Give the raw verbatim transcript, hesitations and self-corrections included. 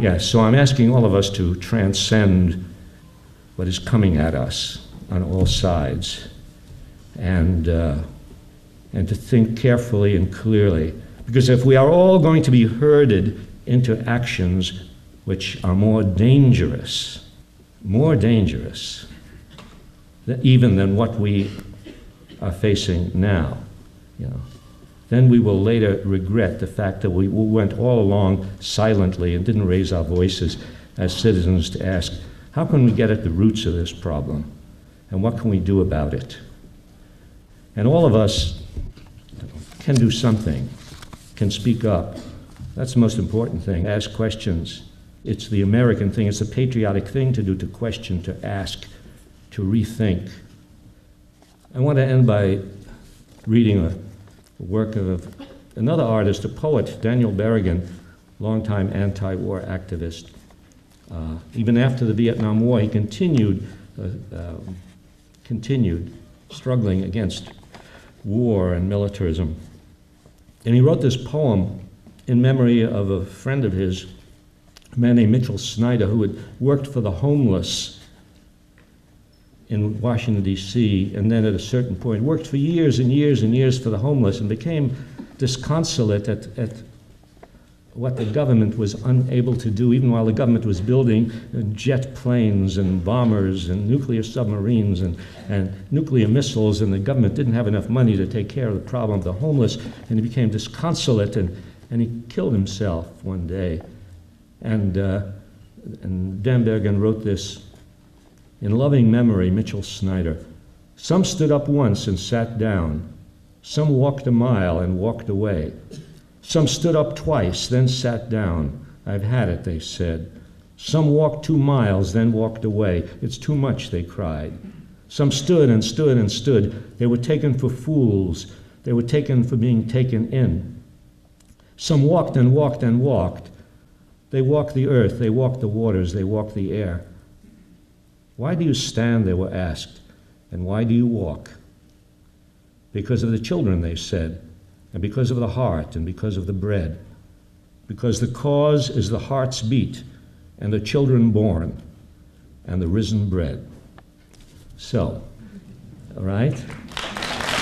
Yes, so I'm asking all of us to transcend what is coming at us on all sides, and, uh, and to think carefully and clearly. Because if we are all going to be herded into actions which are more dangerous, more dangerous, th- even than what we are facing now, you know, then we will later regret the fact that we went all along silently and didn't raise our voices as citizens to ask, how can we get at the roots of this problem? And what can we do about it? And all of us can do something, can speak up. That's the most important thing. Ask questions. It's the American thing. It's a patriotic thing to do, to question, to ask, to rethink. I want to end by reading a work of another artist, a poet, Daniel Berrigan, longtime anti-war activist. Uh, even after the Vietnam War, he continued, uh, uh, continued struggling against war and militarism. And he wrote this poem in memory of a friend of his, a man named Mitchell Snyder, who had worked for the homeless in Washington, D C, and then at a certain point worked for years and years and years for the homeless and became disconsolate at, at what the government was unable to do, even while the government was building jet planes and bombers and nuclear submarines and, and nuclear missiles, and the government didn't have enough money to take care of the problem of the homeless, and he became disconsolate, and, and he killed himself one day. And, uh, and Dan Berrigan wrote this: in loving memory, Mitchell Snyder. Some stood up once and sat down. Some walked a mile and walked away. Some stood up twice, then sat down. I've had it, they said. Some walked two miles, then walked away. It's too much, they cried. Some stood and stood and stood. They were taken for fools. They were taken for being taken in. Some walked and walked and walked. They walked the earth, they walked the waters, they walked the air. Why do you stand, they were asked, and why do you walk? Because of the children, they said, and because of the heart, and because of the bread. Because the cause is the heart's beat, and the children born, and the risen bread. So, all right?